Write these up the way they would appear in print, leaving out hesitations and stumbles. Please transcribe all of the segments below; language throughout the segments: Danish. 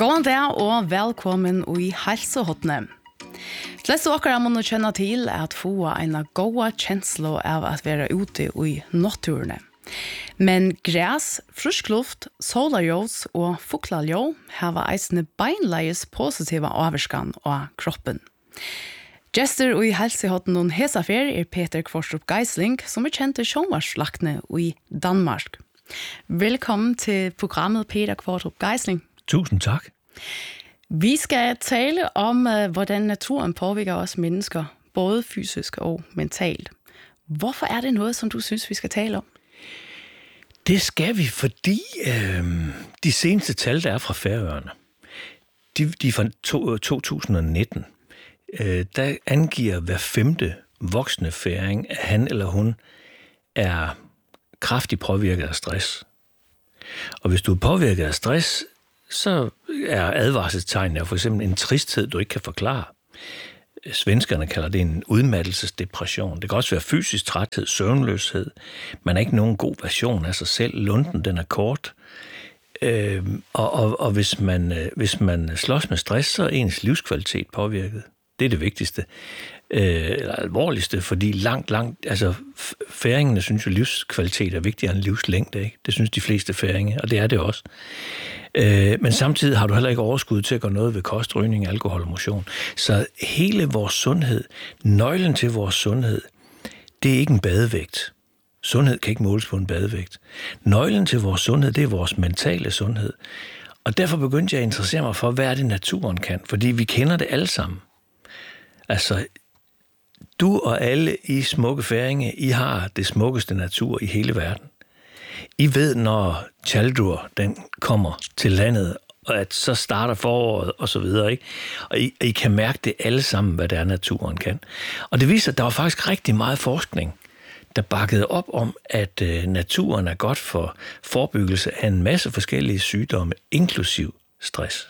Gåan dag og velkommen i helsehotne. Flest åkere må kjenne til at få en god kjenslo av at være ute i naturene. Men græs, frisk luft, solarljós og fuglaljó har eisne beinleies positive avskan av kroppen. Gjester i helsehotnen hesafer Peter Kvarstrup Geisling, som kjent til sjånvarslakne i Danmark. Velkommen til programmet Peter Kvarstrup Geisling. Tusind tak. Vi skal tale om, hvordan naturen påvirker os mennesker, både fysisk og mentalt. Hvorfor er det noget, som du synes, vi skal tale om? Det skal vi, fordi de seneste tal, der er fra Færøerne, de er fra 2019. Der angiver hver 5. voksne færing, at han eller hun er kraftigt påvirket af stress. Og hvis du er påvirket af stress, så er advarselstegn for eksempel en tristhed, du ikke kan forklare. Svenskerne kalder det en udmattelsesdepression. Det kan også være fysisk træthed, søvnløshed. Man er ikke nogen god version af sig selv. Lunden, den er kort. Og hvis man slås med stress, så er ens livskvalitet påvirket. Det er det vigtigste. Eller alvorligste, fordi altså færingene synes jo, livskvalitet er vigtigere end livslængde, ikke? Det synes de fleste færinge, og det er det også. Men samtidig har du heller ikke overskud til at gøre noget ved kost, rygning, alkohol og motion. Så hele vores sundhed, nøglen til vores sundhed, det er ikke en badevægt. Sundhed kan ikke måles på en badevægt. Nøglen til vores sundhed, det er vores mentale sundhed. Og derfor begyndte jeg at interessere mig for, hvad er det naturen kan, fordi vi kender det alle sammen. Altså, du og alle I smukke færinge, I har det smukkeste natur i hele verden. I ved, når Tjaldur, den kommer til landet, og at så starter foråret og så videre, ikke? Og I kan mærke det alle sammen, hvad det er, naturen kan. Og det viser, at der var faktisk rigtig meget forskning, der bakkede op om, at naturen er godt for forebyggelse af en masse forskellige sygdomme, inklusiv stress.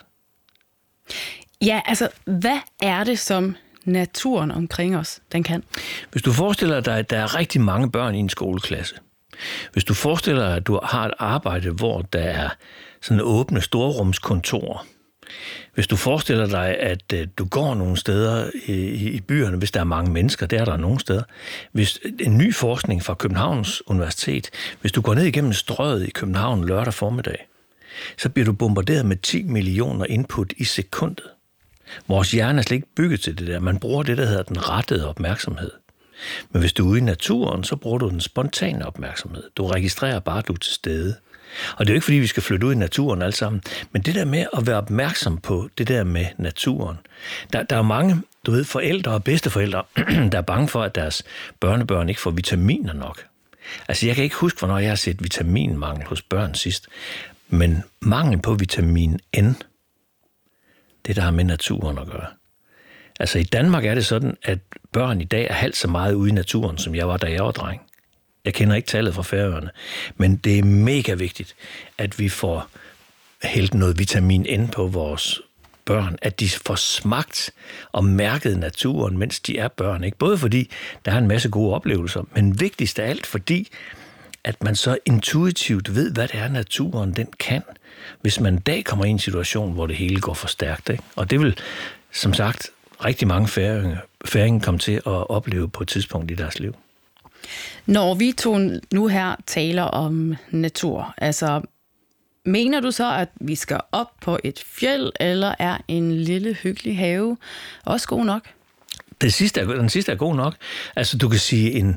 Ja, altså, hvad er det, som naturen omkring os, den kan? Hvis du forestiller dig, at der er rigtig mange børn i en skoleklasse. Hvis du forestiller dig, at du har et arbejde, hvor der er sådan åbne storrumskontorer. Hvis du forestiller dig, at du går nogle steder i byerne, hvis der er mange mennesker, der er der nogle steder. Hvis en ny forskning fra Københavns Universitet, hvis du går ned igennem Strøget i København lørdag formiddag, så bliver du bombarderet med 10 millioner input i sekundet. Vores hjerne er slet ikke bygget til det der. Man bruger det, der hedder den rettede opmærksomhed. Men hvis du er ude i naturen, så bruger du den spontane opmærksomhed. Du registrerer bare, at du er til stede. Og det er jo ikke, fordi vi skal flytte ud i naturen alle sammen, men det der med at være opmærksom på det der med naturen. Der er mange, forældre og bedsteforældre, der er bange for, at deres børnebørn ikke får vitaminer nok. Altså, jeg kan ikke huske, hvornår jeg har set vitaminmangel hos børn sidst, men mangel på vitamin N, det der har med naturen at gøre. Altså i Danmark er det sådan, at børn i dag er halvt så meget ude i naturen, som jeg var, da jeg var dreng. Jeg kender ikke tallet fra Færøerne, men det er mega vigtigt, at vi får hældt noget vitamin N på vores børn, at de får smagt og mærket naturen, mens de er børn. Ikke? Både fordi der er en masse gode oplevelser, men vigtigst af alt fordi, at man så intuitivt ved, hvad det er, naturen den kan, hvis man en dag kommer i en situation, hvor det hele går for stærkt. Ikke? Og det vil, som sagt, rigtig mange færinger komme til at opleve på et tidspunkt i deres liv. Når vi to nu her taler om natur, altså mener du så, at vi skal op på et fjeld, eller er en lille hyggelig have også god nok? Den sidste er god nok. Altså du kan sige,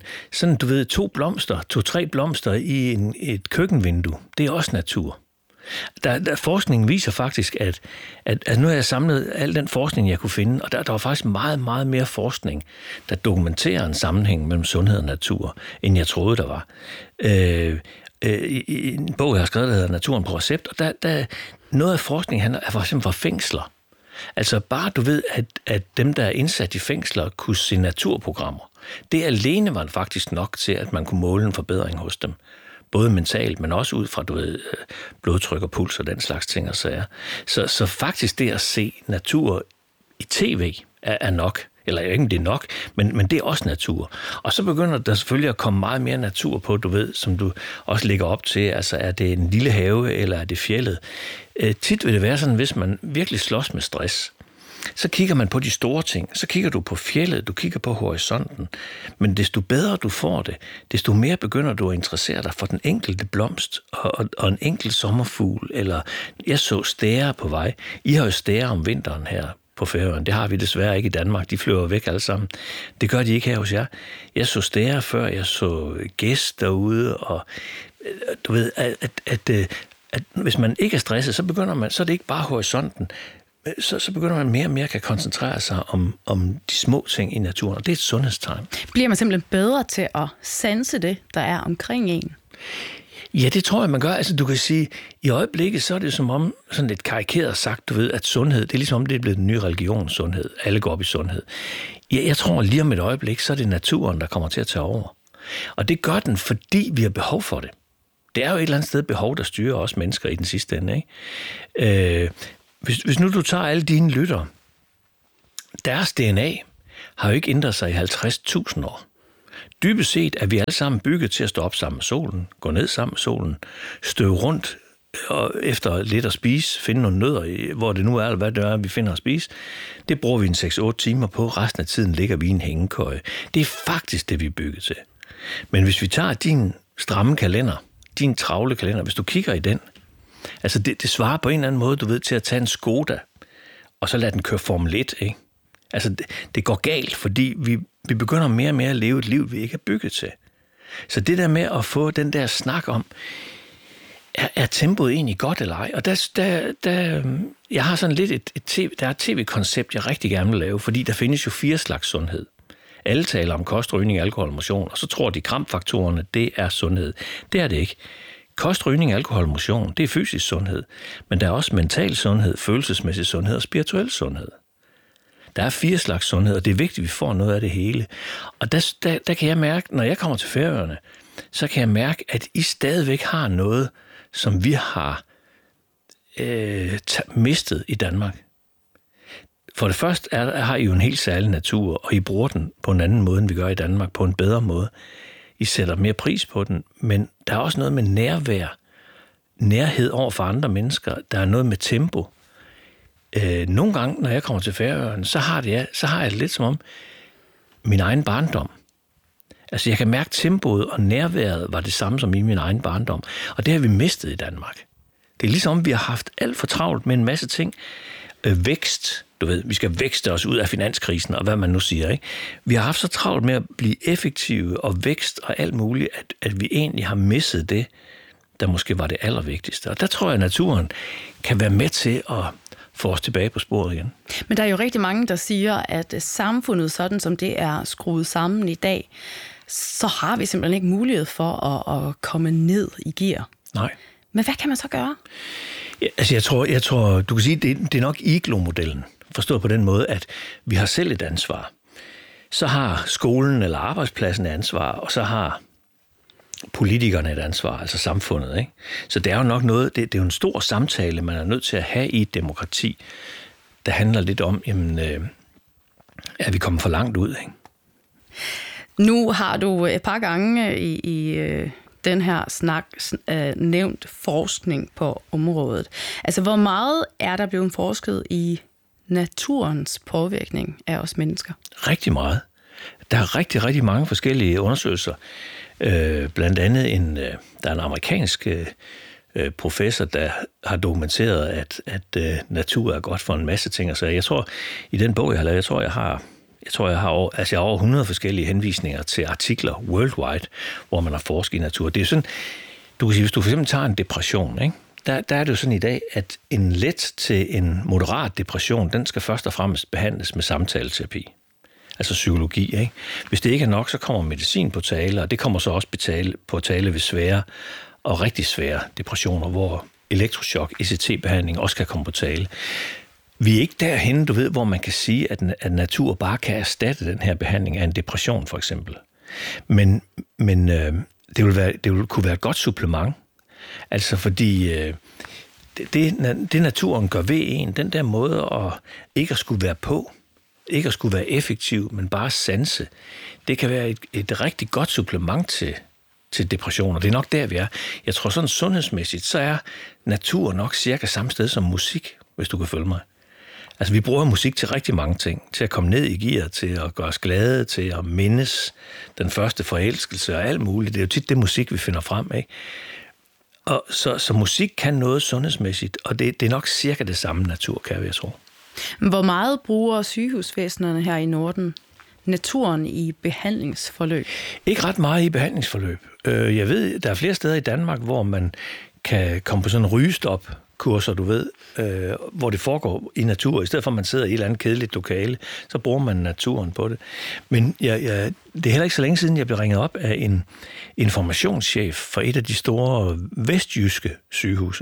to-tre blomster i et køkkenvindue, det er også natur. Der forskningen viser faktisk, at nu har jeg samlet al den forskning, jeg kunne finde, og der var faktisk meget, meget mere forskning, der dokumenterer en sammenhæng mellem sundhed og natur, end jeg troede, der var. I en bog, jeg har skrevet, der hedder Naturen på recept, og der noget af forskningen er for eksempel fra fængsler. Altså bare du ved, at dem, der er indsat i fængsler, kunne se naturprogrammer. Det alene var faktisk nok til, at man kunne måle en forbedring hos dem. Både mentalt, men også ud fra blodtryk og puls og den slags ting og sager. Så faktisk det at se natur i tv er nok. Eller ikke, det er nok, men det er også natur. Og så begynder der selvfølgelig at komme meget mere natur på, du ved, som du også lægger op til. Altså, er det en lille have, eller er det fjeldet? Tit vil det være sådan, hvis man virkelig slås med stress, så kigger man på de store ting. Så kigger du på fjeldet, du kigger på horisonten. Men desto bedre du får det, desto mere begynder du at interessere dig for den enkelte blomst og en enkelt sommerfugl. Eller jeg så stære på vej. I har jo stære om vinteren her på Færøerne. Det har vi desværre ikke i Danmark. De flyver væk alle sammen. Det gør de ikke her hos jer. Jeg så stære før, jeg så gæst derude, og du ved, at hvis man ikke er stresset, så er det ikke bare horisonten. Så begynder man mere og mere kan koncentrere sig om de små ting i naturen, og det er et sundhedstegn. Bliver man simpelthen bedre til at sanse det, der er omkring en? Ja, det tror jeg, man gør. Altså, du kan sige, i øjeblikket, så er det som om, sådan lidt karikeret sagt, du ved, at sundhed, det er ligesom om, det er blevet en ny religion, sundhed. Alle går op i sundhed. Jeg tror, lige om et øjeblik, så er det naturen, der kommer til at tage over. Og det gør den, fordi vi har behov for det. Det er jo et eller andet sted behov, der styrer os mennesker i den sidste ende, ikke? Hvis nu du tager alle dine lyttere, deres DNA har jo ikke ændret sig i 50.000 år. Dybest set er vi alle sammen bygget til at stå op sammen med solen, gå ned sammen med solen, støve rundt og efter lidt at spise, finde nogle nødder, hvor det nu er, eller hvad det er, vi finder at spise. Det bruger vi en 6-8 timer på, resten af tiden ligger vi i en hængekøje. Det er faktisk det, vi er bygget til. Men hvis vi tager din stramme kalender, din travle kalender, hvis du kigger i den, altså det svarer på en eller anden måde, du ved, til at tage en Skoda, og så lade den køre Formel 1, ikke? Altså det går galt, fordi vi begynder mere og mere at leve et liv, vi ikke er bygget til. Så det der med at få den der snak om, er tempoet egentlig godt eller ej? Og jeg har sådan lidt der er et tv-koncept, jeg rigtig gerne vil lave, fordi der findes jo 4 slags sundhed. Alle taler om kost, rygning, alkohol og motion, og så tror de kramfaktorerne, det er sundhed. Det er det ikke. Kost, rygning, alkohol og motion, det er fysisk sundhed. Men der er også mental sundhed, følelsesmæssig sundhed og spirituel sundhed. Der er 4 slags sundhed, og det er vigtigt, at vi får noget af det hele. Og der kan jeg mærke, når jeg kommer til Færøerne, så kan jeg mærke, at I stadigvæk har noget, som vi har mistet i Danmark. For det første har I jo en helt særlig natur, og I bruger den på en anden måde, end vi gør i Danmark, på en bedre måde. I sætter mere pris på den, men der er også noget med nærhed over for andre mennesker. Der er noget med tempo. Nogle gange, når jeg kommer til Færøerne, så har jeg det lidt som om min egen barndom. Altså, jeg kan mærke tempoet og nærværet var det samme som i min egen barndom. Og det har vi mistet i Danmark. Det er ligesom, vi har haft alt for travlt med en masse ting. Vækst, du ved, vi skal vækste os ud af finanskrisen, og hvad man nu siger, ikke? Vi har haft så travlt med at blive effektive og vækst og alt muligt, at vi egentlig har misset det, der måske var det allervigtigste. Og der tror jeg, at naturen kan være med til at få os tilbage på sporet igen. Men der er jo rigtig mange, der siger, at samfundet, sådan som det er skruet sammen i dag, så har vi simpelthen ikke mulighed for at komme ned i gear. Nej. Men hvad kan man så gøre? Ja, altså jeg tror, du kan sige, det er nok iglo-modellen. Forstået på den måde, at vi har selv et ansvar. Så har skolen eller arbejdspladsen et ansvar, og så har politikerne et ansvar, altså samfundet, ikke? Så det er jo nok noget, det er jo en stor samtale, man er nødt til at have i et demokrati, der handler lidt om, jamen, er vi kommet for langt ud, ikke? Nu har du et par gange i den her snak nævnt forskning på området. Altså, hvor meget er der blevet forsket i naturens påvirkning af os mennesker? Rigtig meget. Der er rigtig, rigtig mange forskellige undersøgelser. Blandt andet der er en amerikansk professor, der har dokumenteret, at natur er godt for en masse ting. Så jeg tror, i den bog, jeg har lavet, jeg har over 100 forskellige henvisninger til artikler worldwide, hvor man har forsket i natur. Det er sådan, du kan sige, hvis du for eksempel tager en depression, ikke? Der er det jo sådan i dag, at en let til en moderat depression, den skal først og fremmest behandles med samtaleterapi. Altså psykologi, ikke? Hvis det ikke er nok, så kommer medicin på tale, og det kommer så også på tale ved svære og rigtig svære depressioner, hvor elektrochok, ECT-behandling også kan komme på tale. Vi er ikke derhen, du ved, hvor man kan sige, at natur bare kan erstatte den her behandling af en depression, for eksempel. Men det vil kunne være et godt supplement. Altså fordi det naturen gør ved en, den der måde at ikke at skulle være på, ikke at skulle være effektiv, men bare sanse, det kan være et rigtig godt supplement til depressioner. Det er nok der, vi er. Jeg tror sådan sundhedsmæssigt, så er natur nok cirka samme sted som musik, hvis du kan følge mig. Altså, vi bruger musik til rigtig mange ting. Til at komme ned i gear, til at gøre os glade, til at mindes den første forelskelse og alt muligt. Det er jo tit det musik, vi finder frem, ikke? Og så musik kan noget sundhedsmæssigt, og det er nok cirka det samme natur, kan jeg tro. Hvor meget bruger sygehusvæsenerne her i Norden naturen i behandlingsforløb? Ikke ret meget i behandlingsforløb. Jeg ved, der er flere steder i Danmark, hvor man kan komme på sådan en rygestop-kurser, du ved, hvor det foregår i natur. I stedet for, at man sidder i et eller andet kedeligt lokale, så bruger man naturen på det. Men det er heller ikke så længe siden, jeg blev ringet op af en informationschef for et af de store vestjyske sygehuse.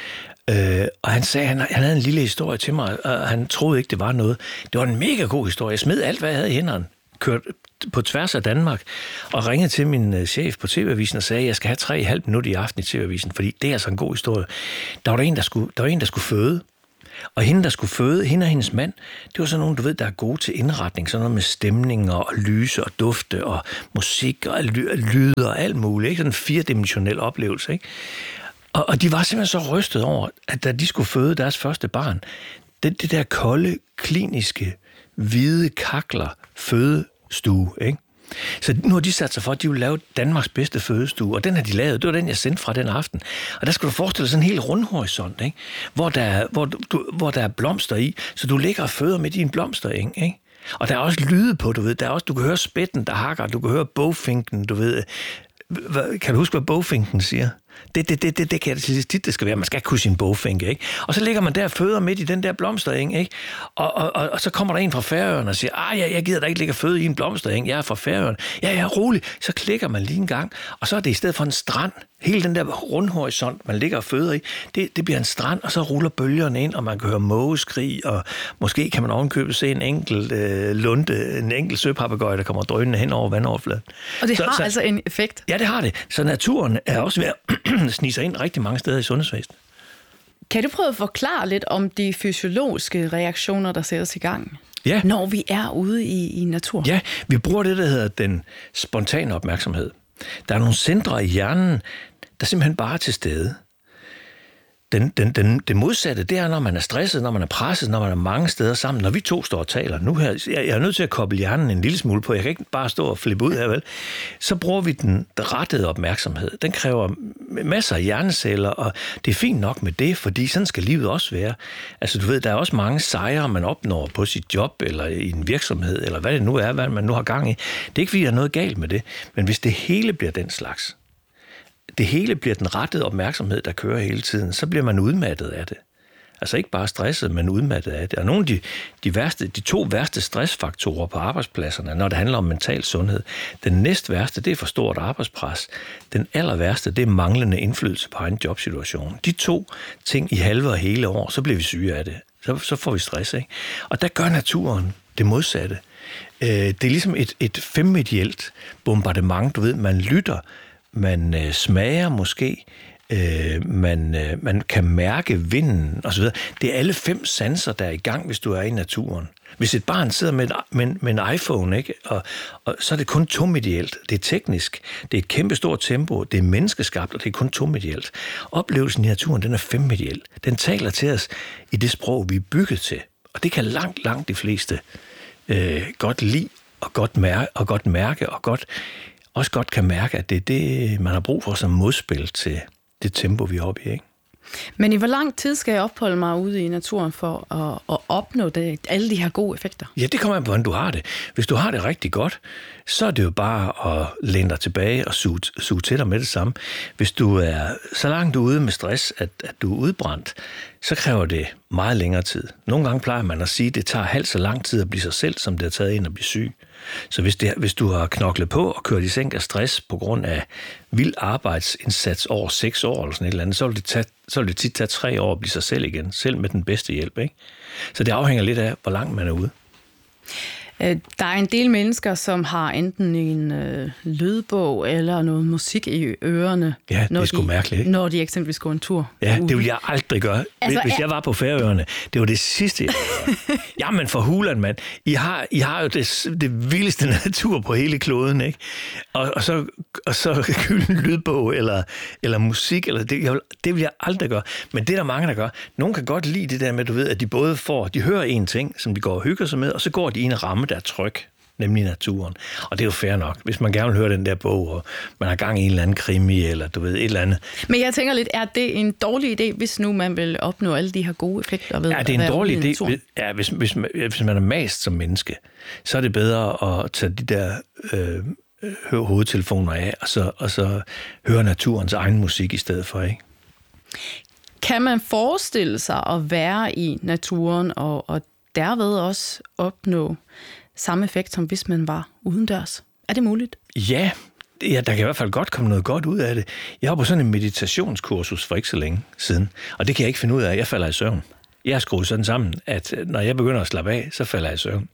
Og han sagde, han havde en lille historie til mig, og han troede ikke, det var noget. Det var en mega god historie. Jeg smed alt, hvad jeg havde i hænderne, kørte på tværs af Danmark, og ringede til min chef på TV-avisen og sagde, at jeg skal have 3,5 minutter i aften i TV-avisen, fordi det er altså en god historie. Der var en, der skulle føde, og hende, der skulle føde, hende og hendes mand, det var sådan nogen, du ved, der er gode til indretning, sådan noget med stemninger og lyse og dufte og musik og lyde og alt muligt, ikke? Sådan en 4-dimensionel oplevelse, ikke? Og de var simpelthen så rystet over, at da de skulle føde deres første barn, det der kolde, kliniske, hvide kakler fødestue, ikke? Så nu har de sat sig for, at de vil lave Danmarks bedste fødestue, og den har de lavet. Det var den, jeg sendte fra den aften. Og der skal du forestille dig sådan en helt rundhorisont, ikke? Hvor der er blomster i, så du ligger og føder midt i en blomstereng, ikke? Og der er også lyde på, du ved. Der er også, du kan høre spætten, der hakker, du kan høre bogfinken, du ved. Kan du huske, hvad bogfinken siger? Det kan jeg tit, det skal være. Man skal kunne sin bogfinke, ikke? Og så ligger man der og føder midt i den der blomstereng, ikke? Og så kommer der en fra Færøerne og siger, jeg gider da ikke ligge og føde i en blomstereng, jeg er fra Færøerne. Ja, rolig. Så klikker man lige en gang, og så er det i stedet for en strand. Hele den der rundhorisont, man ligger og føder i, det bliver en strand, og så ruller bølgerne ind, og man kan høre mågeskrig, og måske kan man ovenkøbet se en enkelt søpapegøje, der kommer drønende hen over vandoverfladen. Og det har altså en effekt? Ja, det har det. Så naturen er også ved at snige sig ind rigtig mange steder i sundhedsvæsenet. Kan du prøve at forklare lidt om de fysiologiske reaktioner, der sættes i gang? Ja. Når vi er ude i naturen? Ja, vi bruger det, der hedder den spontane opmærksomhed. Der er nogle centre i hjernen, der simpelthen bare er til stede. Det modsatte, det er, når man er stresset, når man er presset, når man er mange steder sammen. Når vi to står og taler, nu her, jeg er nødt til at koble hjernen en lille smule på, jeg kan ikke bare stå og flippe ud her, vel? Så bruger vi den rettede opmærksomhed. Den kræver masser af hjerneceller, og det er fint nok med det, fordi sådan skal livet også være. Altså du ved, der er også mange sejre, man opnår på sit job, eller i en virksomhed, eller hvad det nu er, hvad man nu har gang i. Det er ikke, fordi der er noget galt med det, men hvis det hele bliver den slags, det hele bliver den rettede opmærksomhed, der kører hele tiden, så bliver man udmattet af det. Altså ikke bare stresset, men udmattet af det. Og nogle af de to værste stressfaktorer på arbejdspladserne, når det handler om mental sundhed, den næst værste, det er for stort arbejdspres. Den aller værste, det er manglende indflydelse på egen jobsituation. De to ting i halve og hele år, så bliver vi syge af det. Så får vi stress, ikke? Og der gør naturen det modsatte. Det er ligesom et femmedielt bombardement, du ved, man lytter, man smager måske, man kan mærke vinden osv. Det er alle 5 sanser, der er i gang, hvis du er i naturen. Hvis et barn sidder med en iPhone, ikke? Og så er det kun tomedielt. Det er teknisk, det er et kæmpestort tempo, det er menneskeskabt, og det er kun tomedielt. Oplevelsen i naturen, den er 5-mediel. Den taler til os i det sprog, vi er bygget til. Og det kan langt de fleste godt lide, og godt mærke, og også godt kan mærke, at det er det, man har brug for som modspil til det tempo, vi er oppe i, ikke? Men i hvor lang tid skal jeg opholde mig ude i naturen for at opnå alle de her gode effekter? Ja, det kommer an på, hvordan du har det. Hvis du har det rigtig godt, så er det jo bare at læne dig tilbage og suge til dig med det samme. Hvis du er så langt ude med stress, at du er udbrændt, så kræver det meget længere tid. Nogle gange plejer man at sige, at det tager halvt så lang tid at blive sig selv, som det har taget ind at blive syg. Så hvis du har knoklet på og kørt i sænk af stress på grund af vild arbejdsindsats over 6 år eller sådan et eller andet, så vil det tit tage 3 år at blive sig selv igen, selv med den bedste hjælp, ikke? Så det afhænger lidt af, hvor langt man er ude. Der er en del mennesker, som har enten en lydbog eller noget musik i ørerne. Ja, det er sgu mærkeligt, ikke? Når de eksempelvis går en tur. Ja, det vil jeg aldrig gøre. Altså, hvis jeg var på Færøerne, det var det sidste, jeg ville gøre. Jamen for hulen, mand. I har jo det vildeste natur på hele kloden, ikke? Og så gylden lydbog eller musik, eller det vil jeg aldrig gøre. Men det er der mange, der gør. Nogen kan godt lide det der med, du ved, at de både de hører en ting, som de går og hygger sig med, og så går de i en ramme, der er tryg, nemlig naturen. Og det er jo fair nok, hvis man gerne vil høre den der bog, og man har gang i en eller anden krimi, eller du ved, et eller andet. Men jeg tænker lidt, er det en dårlig idé, hvis nu man vil opnå alle de her gode effekter ved at det er en dårlig idé. Ja, hvis man er mast som menneske, så er det bedre at tage de der hovedtelefoner af, og så høre naturens egen musik i stedet for, ikke? Kan man forestille sig at være i naturen, og derved også opnå samme effekt, som hvis man var udendørs? Er det muligt? Ja, der kan i hvert fald godt komme noget godt ud af det. Jeg var på sådan en meditationskursus for ikke så længe siden, og det kan jeg ikke finde ud af. Jeg falder i søvn. Jeg er skruet sådan sammen, at når jeg begynder at slappe af, så falder jeg i søvn.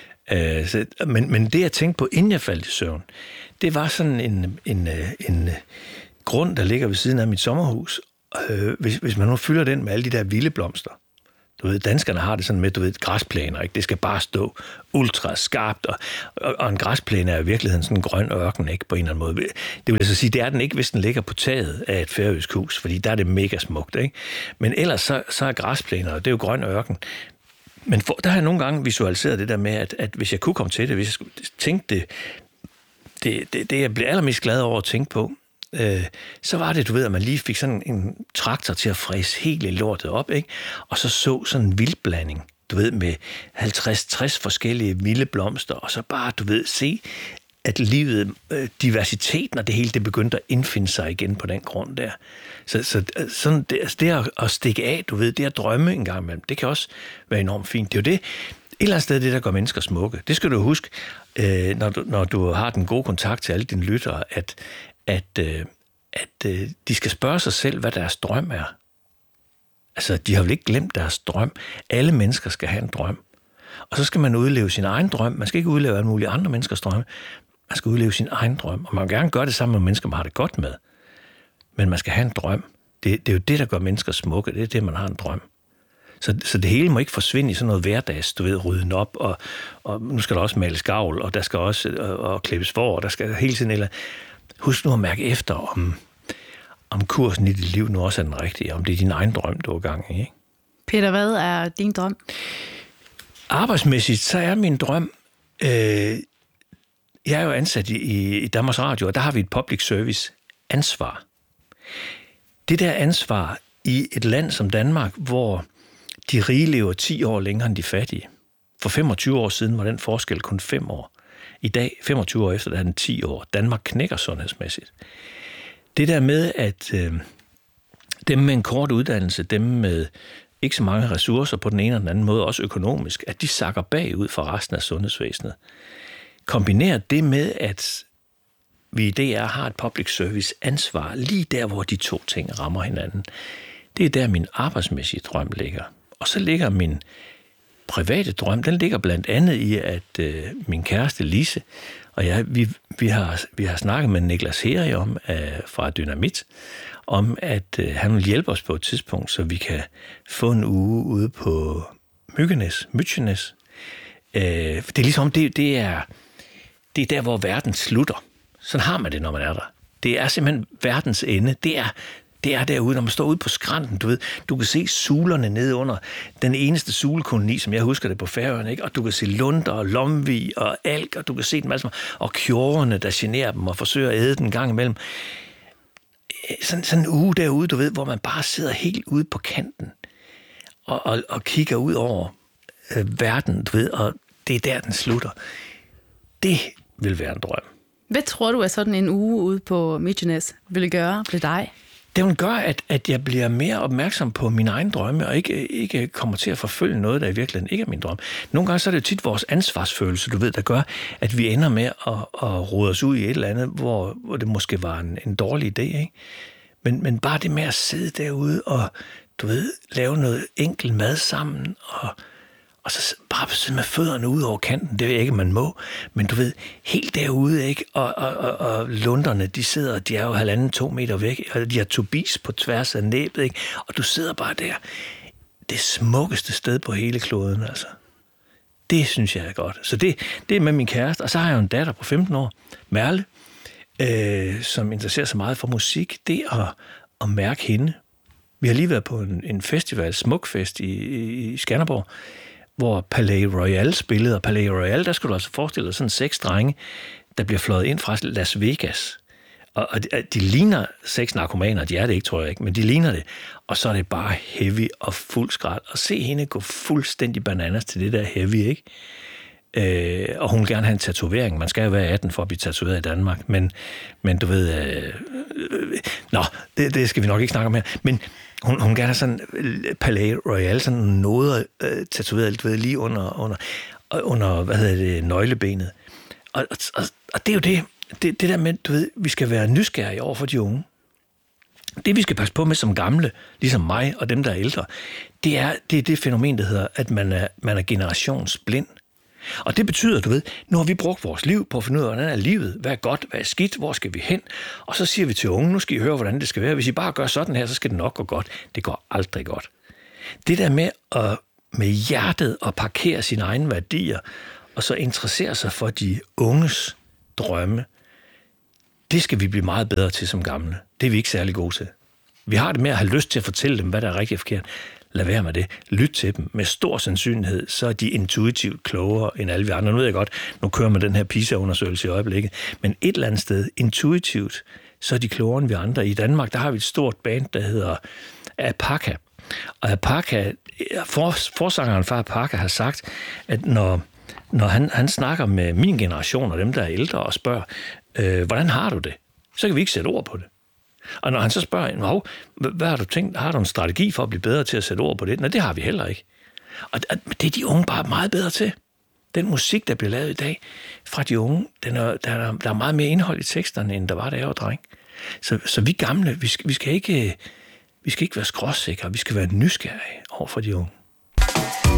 Men det, jeg tænkte på, inden jeg faldt i søvn, det var sådan en grund, der ligger ved siden af mit sommerhus. Hvis man nu fylder den med alle de der vilde blomster. Du ved, danskerne har det sådan med, du ved, græsplæner, ikke? Det skal bare stå ultra skarpt, og en græsplæne er i virkeligheden sådan en grøn ørken, ikke? På en eller anden måde. Det vil altså sige, det er den ikke, hvis den ligger på taget af et færøsk hus, fordi der er det mega smukt, ikke? Men ellers så er græsplæner, det er jo grøn ørken. Men der har jeg nogle gange visualiseret det der med, at hvis jeg kunne komme til det, hvis jeg skulle tænke det jeg blev allermest glad over at tænke på, så var det, du ved, at man lige fik sådan en traktor til at fræse hele lortet op, ikke? Og så sådan en vildblanding, du ved, med 50-60 forskellige vilde blomster, og så bare, du ved, se, at livet, diversiteten og det hele, det begyndte at indfinde sig igen på den grund der. Så sådan, det at stikke af, du ved, det at drømme en gang imellem, det kan også være enormt fint. Det er jo det, et eller andet sted, det der gør mennesker smukke. Det skal du huske, når du har den gode kontakt til alle dine lyttere, at de skal spørge sig selv, hvad deres drøm er. Altså, de har vel ikke glemt deres drøm. Alle mennesker skal have en drøm. Og så skal man udleve sin egen drøm. Man skal ikke udleve alle mulige andre menneskers drømme. Man skal udleve sin egen drøm. Og man vil gerne gøre det sammen med mennesker, man har det godt med. Men man skal have en drøm. Det er jo det, der gør mennesker smukke. Det er det, man har en drøm. Så det hele må ikke forsvinde i sådan noget hverdags, du ved, rydden op, og nu skal der også males gavl, og der skal også og klippes for, og der skal hele tiden eller. Husk nu at mærke efter, om kursen i dit liv nu også er den rigtige, om det er din egen drøm, du er gang i, ikke? Peter, hvad er din drøm? Arbejdsmæssigt, så er min drøm, jeg er jo ansat i Danmarks Radio, og der har vi et public service ansvar. Det der ansvar i et land som Danmark, hvor de rige lever 10 år længere end de fattige. For 25 år siden var den forskel kun 5 år. I dag, 25 år efter, der er den 10 år. Danmark knækker sundhedsmæssigt. Det der med, at dem med en kort uddannelse, dem med ikke så mange ressourcer på den ene eller den anden måde, også økonomisk, at de sakker bagud for resten af sundhedsvæsenet. Kombineret det med, at vi i DR har et public service ansvar, lige der, hvor de to ting rammer hinanden. Det er der, min arbejdsmæssige drøm ligger. Og så ligger min private drøm, den ligger blandt andet i, at min kæreste Lise og jeg, vi har snakket med Niklas Heri om, fra Dynamit, om at han vil hjælpe os på et tidspunkt, så vi kan få en uge ude på Mykines. Det er ligesom, det er der, hvor verden slutter. Sådan har man det, når man er der. Det er simpelthen verdens ende. Det er derude, når man står ude på skrænten, du ved, du kan se sulerne nede under den eneste sulekoloni, som jeg husker det på Færøerne, ikke? Og du kan se lunder og lomvig og alg, og du kan se dem alle sammen, og kjorene, der generer dem og forsøger at æde den gang imellem. Sådan en uge derude, du ved, hvor man bare sidder helt ude på kanten og kigger ud over verden, du ved, og det er der, den slutter. Det vil være en drøm. Hvad tror du, at sådan en uge ude på Mykines vil gøre ved dig? Det vil gøre, at jeg bliver mere opmærksom på mine egne drømme, og ikke kommer til at forfølge noget, der i virkeligheden ikke er min drøm. Nogle gange så er det jo tit vores ansvarsfølelse, du ved, der gør, at vi ender med at rode os ud i et eller andet, hvor det måske var en dårlig idé, ikke? Men bare det med at sidde derude og, du ved, lave noget enkelt mad sammen, og og så bare sidde med fødderne ud over kanten, det ved jeg ikke, man må, men du ved, helt derude, ikke? Og lunderne, de er jo 1,5-2 meter væk, og de har tobis på tværs af næbet, ikke? Og du sidder bare der. Det smukkeste sted på hele kloden, altså. Det synes jeg er godt. Så det er med min kæreste, og så har jeg jo en datter på 15 år, Merle, som interesserer sig meget for musik. Det at mærke hende. Vi har lige været på en festival, Smukfest i Skanderborg, hvor Palais Royal spillede, og Palais Royal, der skulle du altså forestille dig sådan 6 drenge, der bliver fløjet ind fra Las Vegas. Og de ligner 6 narkomaner, de er det ikke, tror jeg ikke, men de ligner det. Og så er det bare heavy og fuld skrald. Og se hende gå fuldstændig bananas til det der heavy, ikke? Og hun vil gerne have en tatovering. Man skal jo være 18 for at blive tatoveret i Danmark. Men du ved... det skal vi nok ikke snakke om her. Men hun gerne have sådan Palais Royal, sådan noget tatoveret, du ved, lige under nøglebenet. Og det er jo det der med, du ved, vi skal være nysgerrige over for de unge. Det, vi skal passe på med som gamle, ligesom mig og dem, der er ældre, det er det fænomen, der hedder, at man er generationsblind. Og det betyder, du ved, nu har vi brugt vores liv på at finde ud af, hvordan er livet, hvad er godt, hvad er skidt, hvor skal vi hen? Og så siger vi til unge, nu skal I høre, hvordan det skal være. Hvis I bare gør sådan her, så skal det nok gå godt. Det går aldrig godt. Det der med hjertet at parkere sine egne værdier, og så interessere sig for de unges drømme, det skal vi blive meget bedre til som gamle. Det er vi ikke særlig gode til. Vi har det med at have lyst til at fortælle dem, hvad der er rigtigt og forkert. Lad være med det. Lyt til dem. Med stor sandsynlighed, så er de intuitivt klogere end alle vi andre. Nu ved jeg godt, nu kører man den her PISA-undersøgelse i øjeblikket. Men et eller andet sted, intuitivt, så er de klogere end vi andre. I Danmark, der har vi et stort band, der hedder Apaka. Og Apaka, forsangeren fra Apaka har sagt, at når han snakker med min generation og dem, der er ældre, og spørger, hvordan har du det? Så kan vi ikke sætte ord på det. Og når han så spørger, hvad har du tænkt? Har du en strategi for at blive bedre til at sætte ord på det? Nej, det har vi heller ikke. Og det er de unge bare meget bedre til. Den musik, der bliver lavet i dag fra de unge, der er meget mere indhold i teksterne, end der var, da jeg var dreng. Så vi gamle, vi skal ikke være skråsikre, vi skal være nysgerrige over for de unge.